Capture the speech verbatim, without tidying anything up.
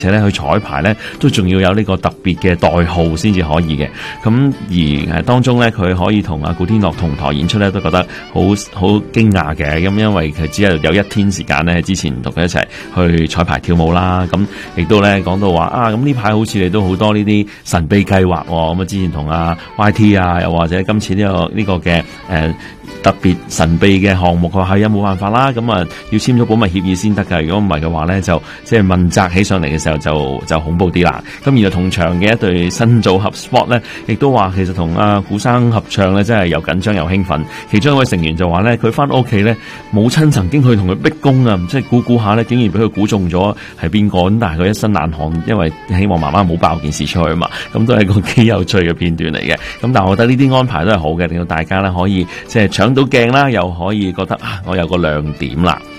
且咧去彩排咧都仲要有呢個特別嘅代號先至可以嘅。咁而誒當中咧佢可以同阿古天樂同台演出咧，都覺得好好驚訝嘅。咁因為佢只係有一天時間咧，之前同佢一齊去彩排跳舞啦。咁亦都咧講到話啊，咁呢排好似你都好多呢啲神秘計劃喎。咁啊之前同阿 Y T 啊，又或者今次呢、呢個呢、呢個嘅誒、呃、特別神秘嘅項目，佢話係啊冇辦法啦。咁啊要簽咗保密協議先得㗎。如果唔係嘅話咧，就即係問責起上嚟嘅時候就就恐怖啲啦。咁而家同場嘅一對新組合 Spot 咧，亦都話其實同阿古生合唱咧，真係又緊張又興奮。其中一位成員就話咧，佢翻屋企咧，母親曾經去同佢逼宮啊，即係估估下咧，竟然俾佢估中咗係邊個。咁但係佢一身冷汗，因為希望媽媽唔好爆件事出去嘛。咁都係個幾有趣嘅片段嚟嘅。咁但係我覺得呢啲安排都係好嘅，令到大家咧可以即係搶到鏡啦，又可以覺得啊，我有個亮點啦。